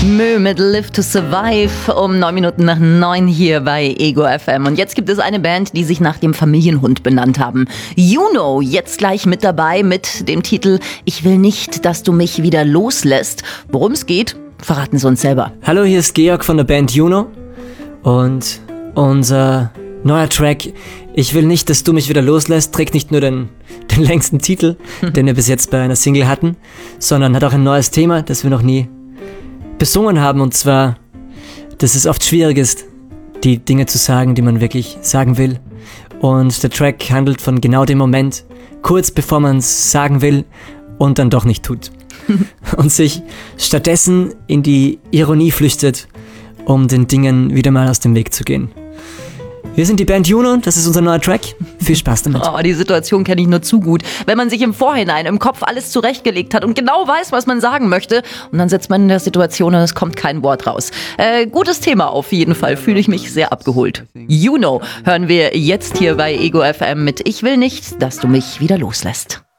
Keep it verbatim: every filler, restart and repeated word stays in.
Mö mit Live to Survive um neun Minuten nach neun hier bei Ego F M. Und jetzt gibt es eine Band, die sich nach dem Familienhund benannt haben. Juno, jetzt gleich mit dabei mit dem Titel Ich will nicht, dass du mich wieder loslässt. Worum es geht, verraten sie uns selber. Hallo, hier ist Georg von der Band Juno und unser neuer Track Ich will nicht, dass du mich wieder loslässt trägt nicht nur den, den längsten Titel, den wir bis jetzt bei einer Single hatten, sondern hat auch ein neues Thema, das wir noch nie besungen haben, und zwar, dass es oft schwierig ist, die Dinge zu sagen, die man wirklich sagen will. Und der Track handelt von genau dem Moment, kurz bevor man es sagen will und dann doch nicht tut. Und sich stattdessen in die Ironie flüchtet, um den Dingen wieder mal aus dem Weg zu gehen. Wir sind die Band Juno, das ist unser neuer Track. Viel Spaß damit. Oh, die Situation kenne ich nur zu gut. Wenn man sich im Vorhinein im Kopf alles zurechtgelegt hat und genau weiß, was man sagen möchte, und dann sitzt man in der Situation und es kommt kein Wort raus. Äh, gutes Thema auf jeden Fall, fühle ich mich sehr abgeholt. Juno hören wir jetzt hier bei Ego F M mit Ich will nicht, dass du mich wieder loslässt.